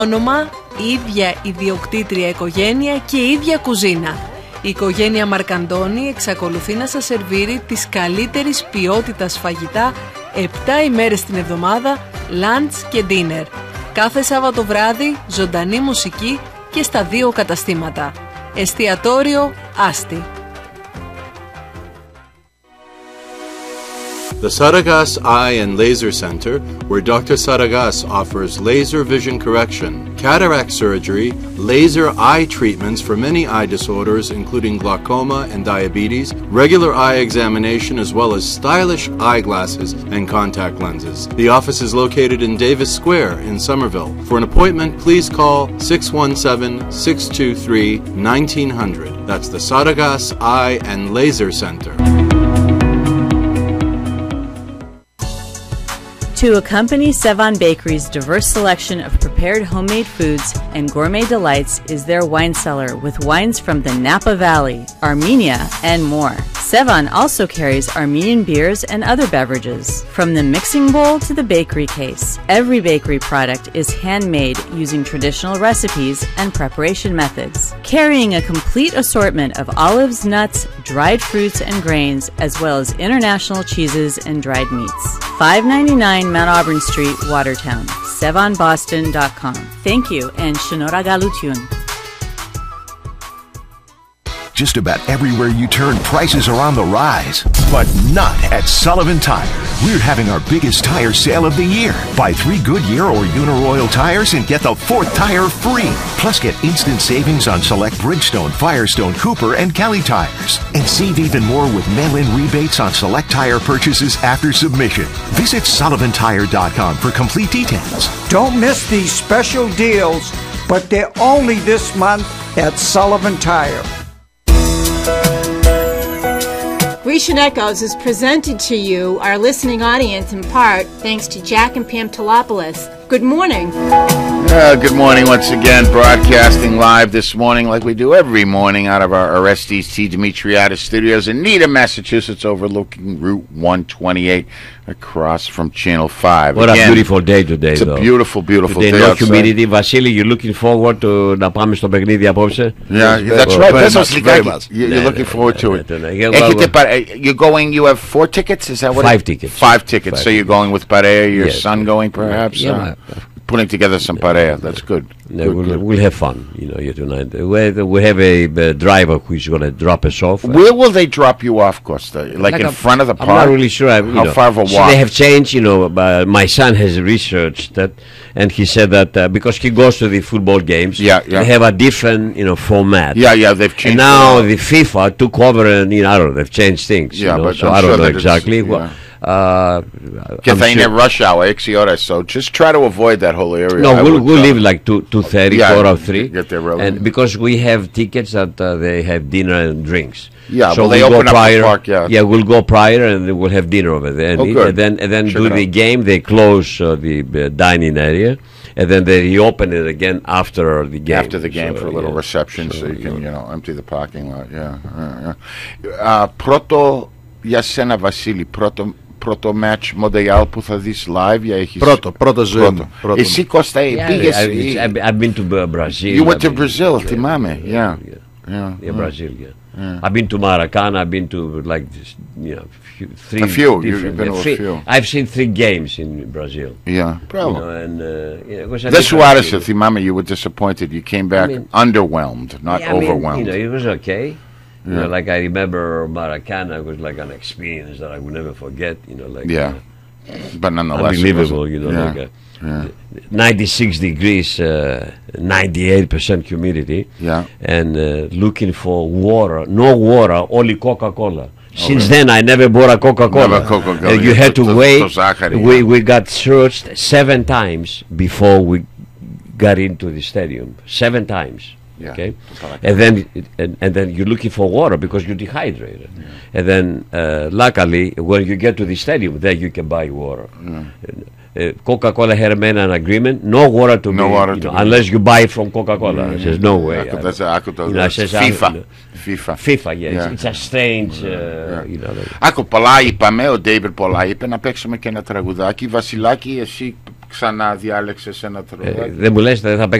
Όνομα, ίδια ιδιοκτήτρια οικογένεια και ίδια κουζίνα. Η οικογένεια Μαρκαντώνη εξακολουθεί να σας σερβίρει της καλύτερης ποιότητας φαγητά 7 ημέρες την εβδομάδα, lunch και dinner. Κάθε Σάββατο βράδυ, ζωντανή μουσική και στα 2 καταστήματα. Εστιατόριο Άστη. The Saragas Eye and Laser Center, where Dr. Saragas offers laser vision correction, cataract surgery, laser eye treatments for many eye disorders including glaucoma and diabetes, regular eye examination as well as stylish eyeglasses and contact lenses. The office is located in Davis Square in Somerville. For an appointment, please call 617-623-1900. That's the Saragas Eye and Laser Center. To accompany Sevan Bakery's diverse selection of prepared homemade foods and gourmet delights is their wine cellar with wines from the Napa Valley, Armenia, and more. Sevan also carries Armenian beers and other beverages. From the mixing bowl to the bakery case, every bakery product is handmade using traditional recipes and preparation methods. Carrying a complete assortment of olives, nuts, dried fruits and grains, as well as international cheeses and dried meats. 599 Mount Auburn Street, Watertown. SevanBoston.com. Thank you and Shinora Galutyun. Just about everywhere you turn, prices are on the rise. But not at Sullivan Tire. We're having our biggest tire sale of the year. Buy 3 Goodyear or Uniroyal tires and get the 4th tire free. Plus get instant savings on select Bridgestone, Firestone, Cooper, and Kelly tires. And save even more with mail-in rebates on select tire purchases after submission. Visit SullivanTire.com for complete details. Don't miss these special deals, but they're only this month at Sullivan Tire. Grecian Echoes is presented to you, our listening audience, in part thanks to Jack and Pam Telopoulos. Good morning. Good morning once again, broadcasting live this morning like we do every morning out of our Orestes T. Dimitriadis studios in Needham, Massachusetts, overlooking Route 128 across from Channel 5. What again, a beautiful day today, it's though. A beautiful, beautiful today, day no outside. humidity. Vasily, you looking forward to να πάμε στο παιχνίδι απόψε? Yeah, that's right. Very much. You're looking forward to it. You're going, you have 4 tickets? Is that what 5 tickets. 5 tickets. 5. So you're going with Parea, your son going perhaps? Yeah. Putting together some Parea. That's good. We'll have fun, here tonight. We have a driver who's going to drop us off. Where will they drop you off, Costa? Like in front of the park? I'm not really sure. How far of a walk? They have changed, my son has researched that, and he said that because he goes to the football games, they have a different, format. Yeah, they've changed. And now the FIFA took over and, I don't know, they've changed things. But so I don't know exactly. Και θα είναι rush hour 6 ώρες, so just try to avoid that whole area. No, we'll leave like 2:30, quarter of 3, get there early. and because we have tickets that they have dinner and drinks. Yeah, so they open up prior, the park. Yeah, we'll go prior and we'll have dinner over there. And then do the game. They close the dining area, and then they reopen it again after the game. After the game for a little reception, so you can empty the parking lot. Πρώτο για σένα, Βασίλη, πρώτο match Mondial που θα δεις live ή έχεις? Πρώτο ζωή μου. Εσύ, Κώστα, πήγες? I've been to Brazil. You went to Brazil, θυμάμαι. Yeah, Brazil, I've been to Maracana, I've been to like three. A few. You've been to a few. I've seen 3 games in Brazil. Yeah, probably. Δεν σου άρεσε, θυμάμαι, you were disappointed. You came back underwhelmed, not overwhelmed. It was okay. Like I remember Maracana was like an experience that I would never forget. But nonetheless, unbelievable. 96 degrees, 98% humidity. And looking for water, no water, only Coca-Cola. Since then, I never bought a Coca-Cola. And you had to wait. We got searched 7 times before we got into the stadium. 7 times. Okay, and then you're looking for water because you're dehydrated, and then luckily when you get to the stadium, there you can buy water. Coca-Cola had made an agreement, no water to be, unless you buy from Coca-Cola. I says, no way. FIFA, yeah. It's a strange, Άκου, πολλά είπαμε, ο David πολλά είπε, να παίξουμε και ένα τραγουδάκι. Βασιλάκη, εσύ ξανά διάλεξες ένα τραγουδάκι. Δεν μου λες, θα